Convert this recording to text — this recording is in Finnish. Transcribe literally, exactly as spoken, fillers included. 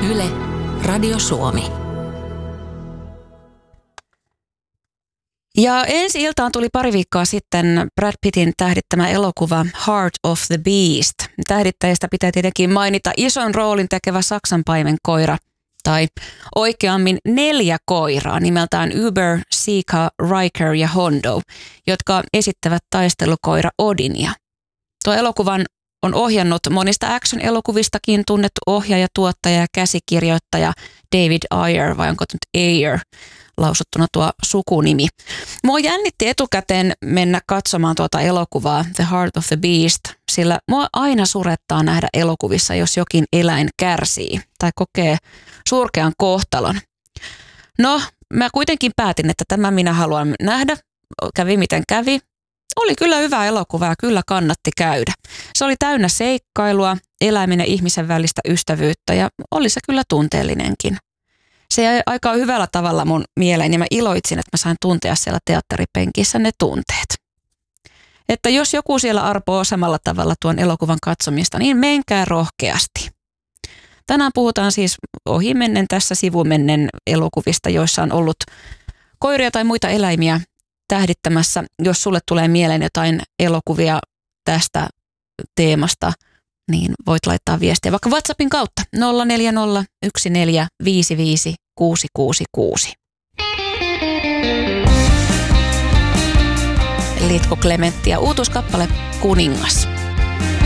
Yle, Radio Suomi. Ja ensi iltaan tuli pari viikkoa sitten Brad Pittin tähdittämä elokuva Heart of the Beast. Tähdittäjistä pitää tietenkin mainita ison roolin tekevä saksanpaimenkoira, tai oikeammin neljä koiraa nimeltään Uber, Sika, Riker ja Hondo, jotka esittävät taistelukoira Odinia. Tuo elokuvan on ohjannut monista action-elokuvistakin tunnettu ohjaaja, tuottaja ja käsikirjoittaja David Ayer, vai onko nyt Ayer lausuttuna tuo sukunimi. Mua jännitti etukäteen mennä katsomaan tuota elokuvaa The Heart of the Beast, sillä mua aina surettaa nähdä elokuvissa, jos jokin eläin kärsii tai kokee surkean kohtalon. No, mä kuitenkin päätin, että tämä minä haluan nähdä. Kävi miten kävi. Oli kyllä hyvä elokuva ja kyllä kannatti käydä. Se oli täynnä seikkailua, eläimen ja ihmisen välistä ystävyyttä ja oli se kyllä tunteellinenkin. Se jäi aika hyvällä tavalla mun mieleen ja mä iloitsin, että mä sain tuntea siellä teatteripenkissä ne tunteet. Että jos joku siellä arpoo samalla tavalla tuon elokuvan katsomista, niin menkää rohkeasti. Tänään puhutaan siis ohimennen tässä sivumennen elokuvista, joissa on ollut koiria tai muita eläimiä tähdittämässä. Jos sulle tulee mieleen jotain elokuvia tästä teemasta, niin voit laittaa viestiä vaikka WhatsAppin kautta nolla neljä nolla yksi neljä viisi viisi kuusi kuusi kuusi. Litko Clementti ja uutuuskappale Kuningas.